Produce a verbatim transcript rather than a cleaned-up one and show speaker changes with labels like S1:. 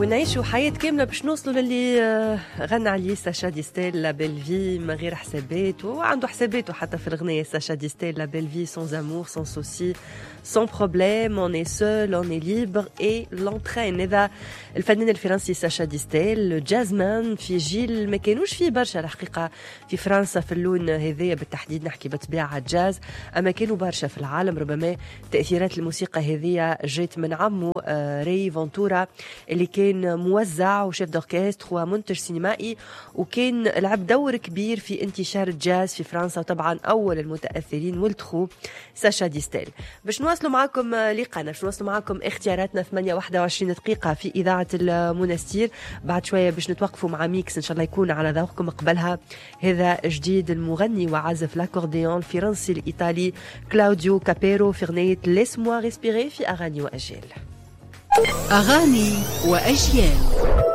S1: ونعيشوا حياة كاملة باش نوصلوا للي غنى عليه ساشا ديستيل لا بيل في من غير حسابات، وعنده حساباته حتى في الغنية. ساشا ديستيل لا بيل في sans amour sans souci sans problème on est seul on est libre et l'entraîne. هذا الفنان الفرنسي ساشا ديستيل جازمان في جيل ما كانوش فيه برشا الحقيقة في فرنسا في اللون هذايا بالتحديد، نحكي بطبيعة جاز، أما كانوا برشا في العالم. ربما تأثيرات الموسيقى هذيا جات من عمه ري فونتورا اللي كان موزع وشيف دوركستر ومنتج سينمائي، وكان لعب دور كبير في انتشار الجاز في فرنسا، وطبعا أول المتأثرين ولدخو ساشا ديستيل. باش نواصلوا معكم لقانا، باش نواصلوا معكم اختياراتنا ثمانية واحد وعشرين دقيقة في إذاعة المنستير. بعد شوية باش نتوقفوا مع ميكس إن شاء الله يكون على ذوقكم. قبلها هذا جديد المغني وعازف لاكورديون الفرنسي الإيطالي كلاوديو كابيرو في غنية ليس موا ريسبيري في أغاني وأجيال.
S2: أغاني وأجيال.